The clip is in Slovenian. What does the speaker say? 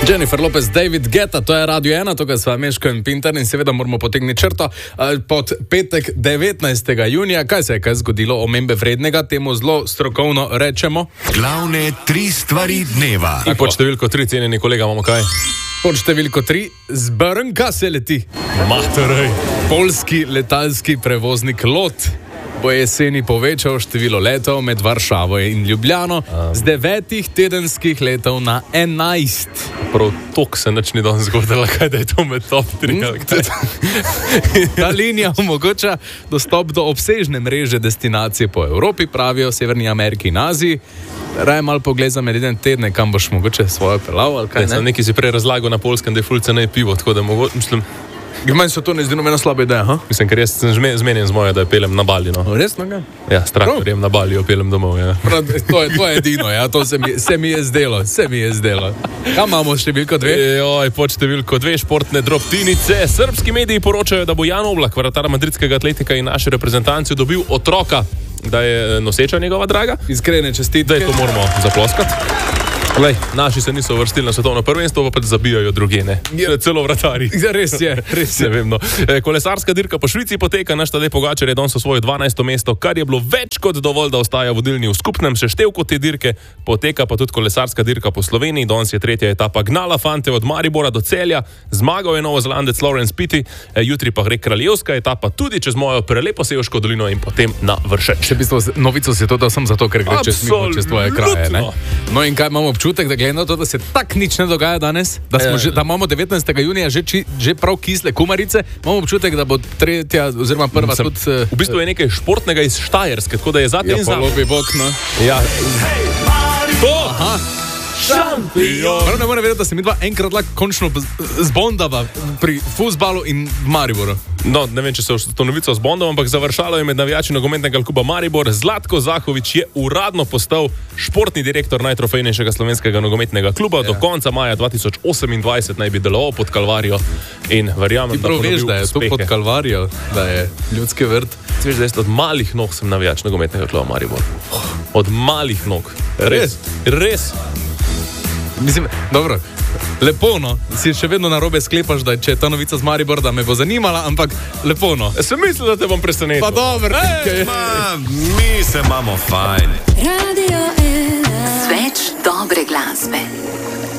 Jennifer Lopez, David Guetta, to je Radio 1, tukaj sva Meško in Pintar in seveda moramo potegniti črto pod petek 19. junija. Kaj se je zgodilo omembe vrednega, temu zelo strokovno rečemo? Glavne 3 stvari dneva. In pod številko 3, cenjeni kolega, imamo kaj? Pod številko 3, z Brnka se leti. Materej. Poljski letalski prevoznik LOT bo jeseni povečal število letov med Varšavo in Ljubljano z 9 tedenskih letov na 11. Prav tok se nič ni danes zgodilo, kaj da je to med top 3. Ta linija omogoča dostop do obsežne mreže destinacije po Evropi, pravijo Severni Ameriki in Aziji. Raj malo pogled za med 1 teden, kam boš mogoče svojo pelal, ali kaj ne? Nekaj si prej razlagal na Poljskem, da je ful cena pivo, tako da mogoče, mislim... Meni se to ne zdi nobena slaba ideja, ha? Mislim, ker jaz sem zmenjen z mojo, da je pelem na Bali, no. Resno ga? Ja, s traktorjem na Bali, pelem domov, ja. To je edino, ja, to se mi je zdelo. Kam imamo številko 2? Joj, pod številko 2 športne drobtinice. Srbski mediji poročajo, da bo Jan Oblak, vratar madridskega Atletika in naše reprezentanci, dobil otroka, da je noseča njegova draga. Iskrene čestitke. Zdaj to moramo zaploskati. Lej, naši se niso uvrstili na svetovno prvenstvo, pa zabijajo druge, ne? Celo vratari. Res je. Ne vem, no. Kolesarska dirka po Švici poteka, naš Tadej Pogačar je danes osvojil 12. mesto, kar je bilo več kot dovolj, da ostaja vodilni v skupnem seštevku te dirke. Poteka pa tudi kolesarska dirka po Sloveniji, danes je 3. etapa gnala fante od Maribora do Celja, zmagal je novozelandec Lawrence Pitty, jutri pa gre kraljevska etapa tudi čez mojo prelepo Sevško dolino in potem na Vršač. Še bistvo novico si to dal sem zato, ker gre čez tvoje kraje, ne? No in kaj imamo občutek, da glede na to, da se tak nič ne dogaja danes, da imamo 19. junija že prav kisle kumarice, imamo občutek, da bo 3. oziroma 1. tudi... V bistvu je nekaj športnega iz Štajerske, tako da je zatem in za... Ja, polobi bok, no. Ja. To! Aha. Šampion! Prav ne moram vedeti, da se mi dva enkrat lahko končno zbondava pri fuzbalu in Mariboru. No, ne vem, če se to novico zbondava, ampak završalo je med navijači nogometnega kluba Maribor. Zlatko Zahovič je uradno postal športni direktor najtrofejnejšega slovenskega nogometnega kluba. Do konca maja 2028 naj bi deloval pod Kalvarijo in verjamem, da bo dobil uspehe. Ti prav veš, da je to pod Kalvarijo, da je ljudski vrt. Ti veš, da jaz od malih nog sem navijač nogometnega kluba Maribor. Od malih nog. Res. Mislim, dobro, lepo, no. Si še vedno narobe sklepaš, da če je ta novica z Maribor, da me bo zanimala, ampak lepo, no. Sem mislil, da te bom presenetil. Pa dobro. Mi se imamo fajn. Radio 1. Več dobre glasbe.